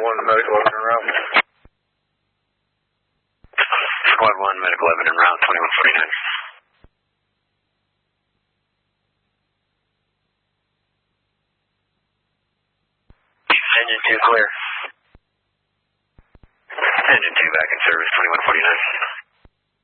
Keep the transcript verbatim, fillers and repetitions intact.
one, medical eleven en route. Squad one, medical eleven en route, twenty-one forty-nine. Engine two clear. Engine two back in service, twenty-one forty-nine.